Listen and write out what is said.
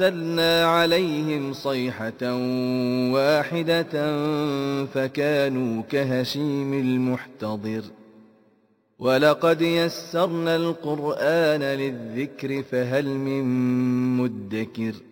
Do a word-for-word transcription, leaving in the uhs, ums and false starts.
أرسلنا عليهم صيحة واحدة فكانوا كهشيم المحتضر ولقد يسرنا القرآن للذكر فهل من مدكر